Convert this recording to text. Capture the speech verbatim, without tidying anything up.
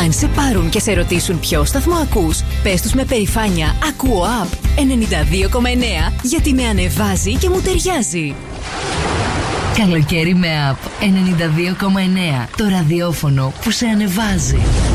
Αν σε πάρουν και σε ρωτήσουν ποιο σταθμό ακούς, πες τους με περηφάνεια «Ακούω App ενενήντα δύο κόμμα εννέα» γιατί με ανεβάζει και μου ταιριάζει. Καλοκαίρι με App ενενήντα δύο κόμμα εννέα. Το ραδιόφωνο που σε ανεβάζει.